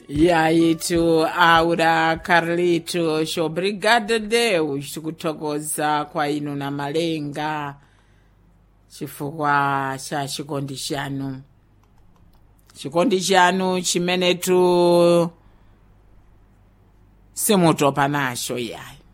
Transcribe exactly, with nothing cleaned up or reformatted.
E aí tu Aura Carlitos, obrigada Deus tikuthokoza kwa inu na malenga chifukwa cha chikondi chanu chikondi chanu chimene tu simutopa nacho yayi